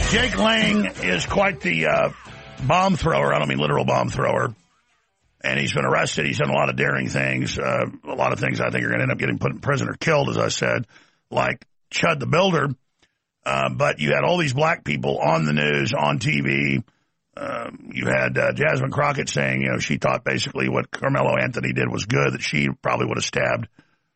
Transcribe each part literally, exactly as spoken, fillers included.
Jake Lang is quite the uh, bomb thrower. I don't mean literal bomb thrower. And he's been arrested. He's done a lot of daring things. Uh, a lot of things I think are going to end up getting put in prison or killed, as I said, like Chud the Builder. Uh, but you had all these black people on the news, on T V. Um, you had uh, Jasmine Crockett saying, you know, she thought basically what Carmelo Anthony did was good, that she probably would have stabbed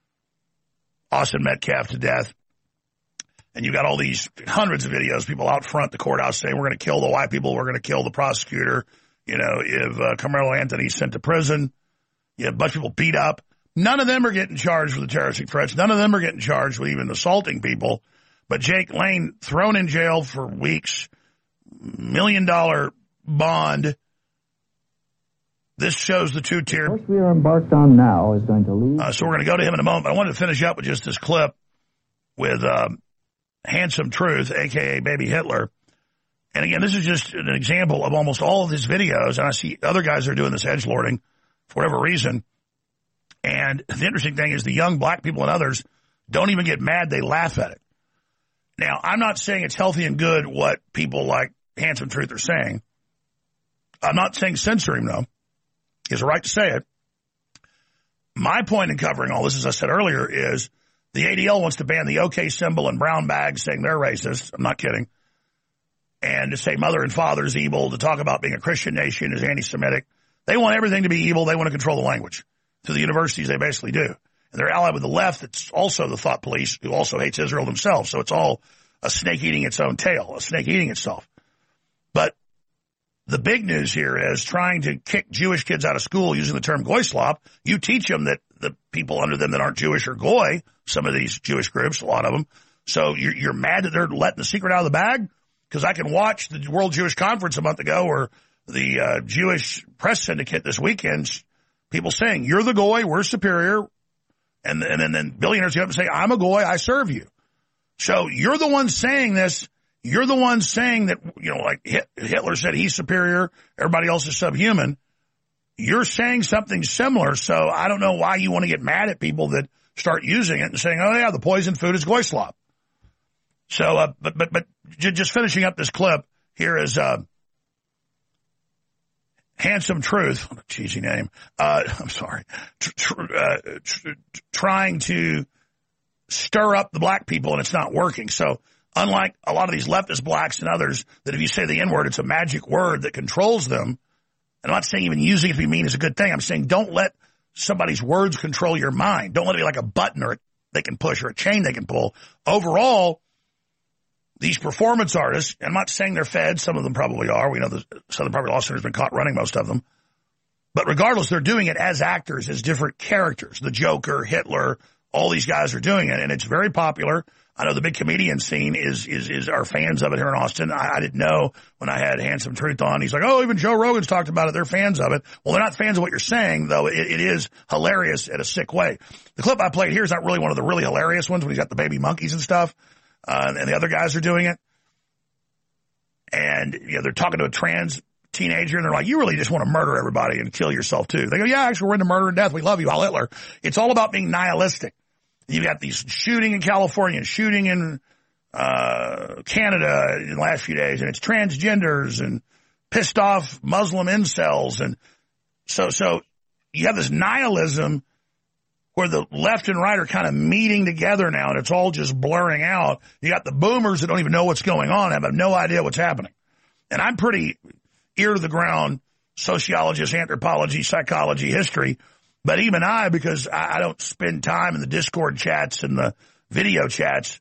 Austin Metcalf to death. And you got all these hundreds of videos, people out front the courthouse saying, we're going to kill the white people, we're going to kill the prosecutor. You know, if uh, Carmelo Anthony's sent to prison, you have a bunch of people beat up. None of them are getting charged with the terroristic threats. None of them are getting charged with even assaulting people. But Jake Lang thrown in jail for weeks, million dollar bond. This shows the two-tier. What we are embarked on now is going to lead. Uh, so we're going to go to him in a moment. But I wanted to finish up with just this clip with um, Handsome Truth, a k a. Baby Hitler. And again, this is just an example of almost all of his videos. And I see other guys that are doing this edgelording for whatever reason. And the interesting thing is the young black people and others don't even get mad. They laugh at it. Now, I'm not saying it's healthy and good what people like Handsome Truth are saying. I'm not saying censor him, though. He has a right to say it. My point in covering all this, as I said earlier, is the A D L wants to ban the OK symbol and brown bags, saying they're racist. I'm not kidding. And to say mother and father is evil, to talk about being a Christian nation is anti-Semitic. They want everything to be evil. They want to control the language. To the universities, they basically do. And they're allied with the left. It's also the thought police who also hates Israel themselves. So it's all a snake eating its own tail, a snake eating itself. But the big news here is trying to kick Jewish kids out of school using the term goy slop. You teach them that the people under them that aren't Jewish are goy, some of these Jewish groups, a lot of them. So you're, you're mad that they're letting the secret out of the bag? Because I can watch the World Jewish Conference a month ago or the uh, Jewish Press Syndicate this weekend, people saying, you're the goy, we're superior. And, and then, then billionaires get up and say, I'm a goy, I serve you. So you're the one saying this. You're the one saying that, you know, like Hitler said he's superior, everybody else is subhuman. You're saying something similar, so I don't know why you want to get mad at people that start using it and saying, oh, yeah, the poison food is goy slop. So, uh, but, but, but just finishing up this clip, here is, uh, Handsome Truth, cheesy name, uh, I'm sorry, tr- tr- uh, tr- trying to stir up the black people, and it's not working. So, unlike a lot of these leftist blacks and others, that if you say the N-word, it's a magic word that controls them. And I'm not saying even using it to be mean is a good thing. I'm saying don't let somebody's words control your mind. Don't let it be like a button or a, they can push or a chain they can pull. Overall, these performance artists, and I'm not saying they're fed, some of them probably are. We know the Southern Poverty Law Center has been caught running most of them. But regardless, they're doing it as actors, as different characters. The Joker, Hitler, all these guys are doing it, and it's very popular. I know the big comedian scene is is is are fans of it here in Austin. I, I didn't know when I had Handsome Truth on. He's like, oh, even Joe Rogan's talked about it. They're fans of it. Well, they're not fans of what you're saying, though. It, it is hilarious in a sick way. The clip I played here is not really one of the really hilarious ones when he's got the baby monkeys and stuff. Uh, and the other guys are doing it. And, you know, they're talking to a trans teenager, and they're like, you really just want to murder everybody and kill yourself, too. They go, yeah, actually, we're into murder and death. We love you, Heil Hitler. It's all about being nihilistic. You've got these shooting in California, shooting in uh Canada in the last few days, and it's transgenders and pissed off Muslim incels. And so, so you have this nihilism where the left and right are kind of meeting together now, and it's all just blurring out. You got the boomers that don't even know what's going on, have no idea what's happening. And I'm pretty ear to the ground sociologist, anthropology, psychology, history. But even I, because I, I don't spend time in the Discord chats and the video chats,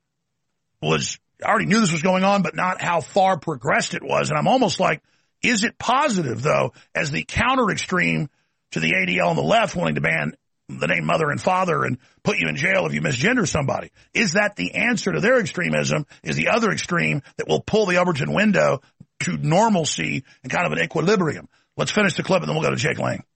was I already knew this was going on, but not how far progressed it was. And I'm almost like, is it positive, though, as the counter extreme to the A D L on the left wanting to ban the name mother and father and put you in jail if you misgender somebody? Is that the answer to their extremism? Is the other extreme that will pull the Overton window to normalcy and kind of an equilibrium? Let's finish the clip and then we'll go to Jake Lang.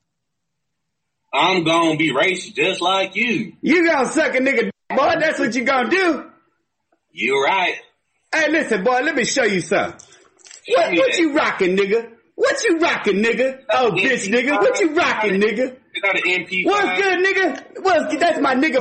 I'm gonna be racist just like you. You gonna suck a nigga, boy. That's what you gonna do. You're right. Hey, listen, boy. Let me show you something. What, what you rocking, nigga? What you rocking, nigga? Oh, bitch, nigga. What you rocking, nigga? You got an M P five. What's good, nigga? What's good? That's my nigga.